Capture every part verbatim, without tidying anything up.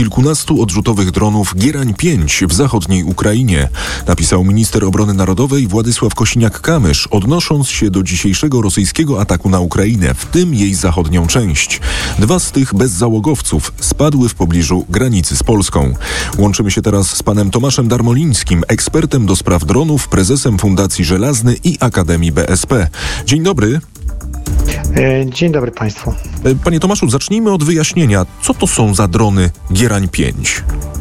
kilkunastu odrzutowych dronów Gierań pięć w zachodniej Ukrainie, napisał minister obrony narodowej Władysław Kosiniak-Kamysz, odnosząc się do dzisiejszego rosyjskiego ataku na Ukrainę, w tym jej zachodnią część. Dwa z tych bezzałogowców spadły w pobliżu granicy z Polską. Łączymy się teraz z panem Tomaszem Darmolińskim, ekspertem do spraw dronów, prezesem Fundacji Żelazny i Akademii B S P. Dzień dobry. Dzień dobry Państwu. Panie Tomaszu, zacznijmy od wyjaśnienia. Co to są za drony Gierań pięć?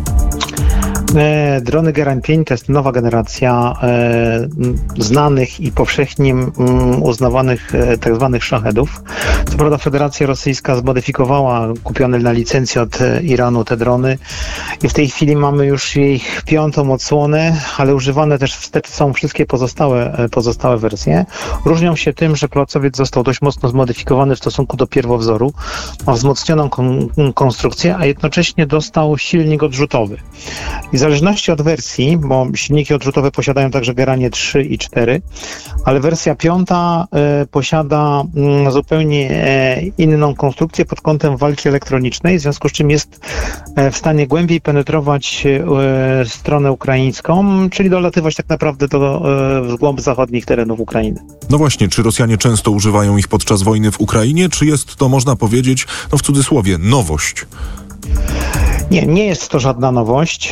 E, drony Gierań pięć to jest nowa generacja e, znanych i powszechnie m, uznawanych e, tak zwanych szachedów. Co prawda Federacja Rosyjska zmodyfikowała kupione na licencję od e, Iranu te drony i w tej chwili mamy już ich piątą odsłonę, ale używane też wstecz są wszystkie pozostałe, e, pozostałe wersje. Różnią się tym, że placowiec został dość mocno zmodyfikowany w stosunku do pierwowzoru. Ma wzmocnioną kon, konstrukcję, a jednocześnie dostał silnik odrzutowy. I w zależności od wersji, bo silniki odrzutowe posiadają także Gieranie trzy i cztery, ale wersja piąta e, posiada m, zupełnie e, inną konstrukcję pod kątem walki elektronicznej, w związku z czym jest e, w stanie głębiej penetrować e, stronę ukraińską, czyli dolatywać tak naprawdę do e, w głąb zachodnich terenów Ukrainy. No właśnie, czy Rosjanie często używają ich podczas wojny w Ukrainie, czy jest to, można powiedzieć, no w cudzysłowie, nowość? Nie, nie jest to żadna nowość.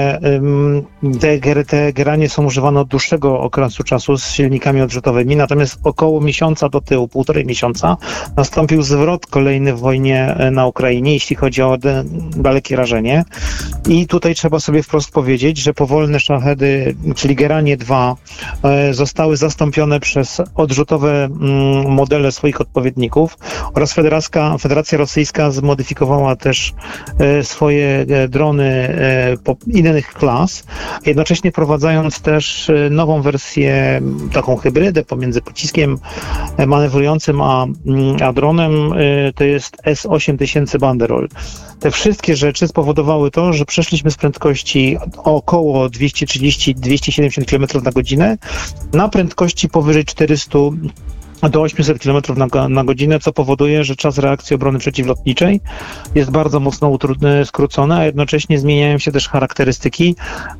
Te, te Gieranie są używane od dłuższego okresu czasu z silnikami odrzutowymi, natomiast około miesiąca do tyłu, półtorej miesiąca, nastąpił zwrot kolejny w wojnie na Ukrainie, jeśli chodzi o dalekie rażenie. I tutaj trzeba sobie wprost powiedzieć, że powolne szachedy, czyli Gieranie dwa, zostały zastąpione przez odrzutowe modele swoich odpowiedników oraz Federacja, Federacja Rosyjska zmodyfikowała też swoje drony innych klas, jednocześnie wprowadzając też nową wersję, taką hybrydę pomiędzy pociskiem manewrującym a, a dronem, to jest S osiem tysięcy Banderol. Te wszystkie rzeczy spowodowały to, że przeszliśmy z prędkości około dwieście trzydzieści do dwustu siedemdziesięciu kilometrów na godzinę na prędkości powyżej czterysta do osiemset kilometrów na, na godzinę, co powoduje, że czas reakcji obrony przeciwlotniczej jest bardzo mocno utrudny, skrócony, a jednocześnie zmieniają się też charakterystyki e,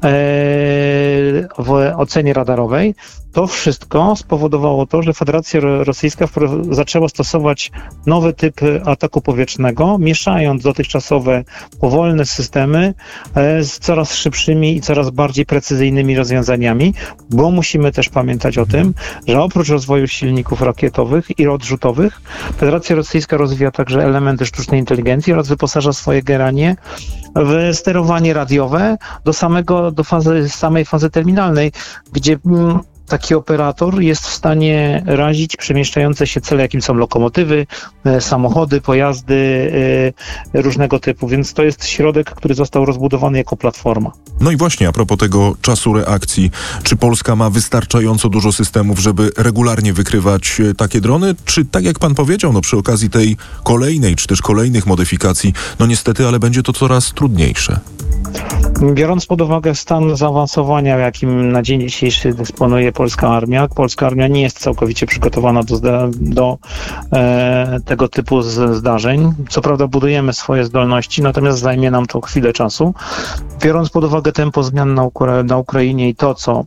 w ocenie radarowej. To wszystko spowodowało to, że Federacja Rosyjska zaczęła stosować nowe typy ataku powietrznego, mieszając dotychczasowe powolne systemy z coraz szybszymi i coraz bardziej precyzyjnymi rozwiązaniami, bo musimy też pamiętać o tym, że oprócz rozwoju silników rakietowych i odrzutowych, Federacja Rosyjska rozwija także elementy sztucznej inteligencji oraz wyposaża swoje Gieranie w sterowanie radiowe do samego, do fazy, samej fazy terminalnej, gdzie taki operator jest w stanie razić przemieszczające się cele, jakim są lokomotywy, samochody, pojazdy różnego typu, więc to jest środek, który został rozbudowany jako platforma. No i właśnie, a propos tego czasu reakcji, czy Polska ma wystarczająco dużo systemów, żeby regularnie wykrywać takie drony, czy tak jak pan powiedział, no przy okazji tej kolejnej, czy też kolejnych modyfikacji, no niestety, ale będzie to coraz trudniejsze? Biorąc pod uwagę stan zaawansowania, jakim na dzień dzisiejszy dysponuje polska armia, polska armia nie jest całkowicie przygotowana do, do e, tego typu z, zdarzeń. Co prawda budujemy swoje zdolności, natomiast zajmie nam to chwilę czasu. Biorąc pod uwagę tempo zmian na, Ukra- na Ukrainie i to, co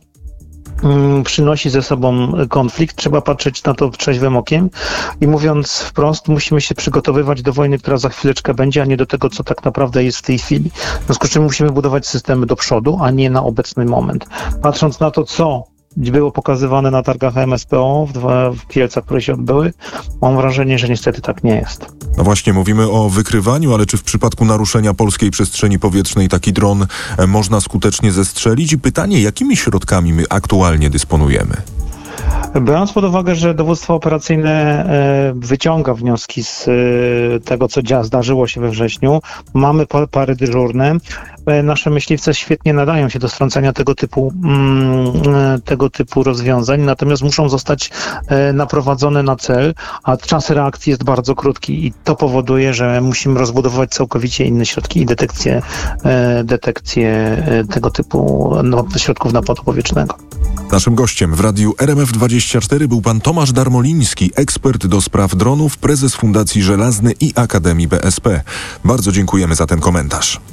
przynosi ze sobą konflikt, trzeba patrzeć na to trzeźwym okiem i mówiąc wprost, musimy się przygotowywać do wojny, która za chwileczkę będzie, a nie do tego, co tak naprawdę jest w tej chwili. W związku z czym musimy budować systemy do przodu, a nie na obecny moment. Patrząc na to, co było pokazywane na targach M S P O w, dwa, w Kielcach, które się odbyły, mam wrażenie, że niestety tak nie jest. No właśnie, mówimy o wykrywaniu, ale czy w przypadku naruszenia polskiej przestrzeni powietrznej taki dron można skutecznie zestrzelić? I pytanie, jakimi środkami my aktualnie dysponujemy? Biorąc pod uwagę, że dowództwo operacyjne wyciąga wnioski z tego, co zdarzyło się we wrześniu, mamy pary dyżurne, nasze myśliwce świetnie nadają się do strącenia tego typu, tego typu rozwiązań, natomiast muszą zostać naprowadzone na cel, a czas reakcji jest bardzo krótki i to powoduje, że musimy rozbudowywać całkowicie inne środki i detekcję, detekcję tego typu środków napadu powietrznego. Naszym gościem w radiu R M F dwadzieścia cztery był pan Tomasz Darmoliński, ekspert do spraw dronów, prezes Fundacji Żelazny i Akademii B S P. Bardzo dziękujemy za ten komentarz.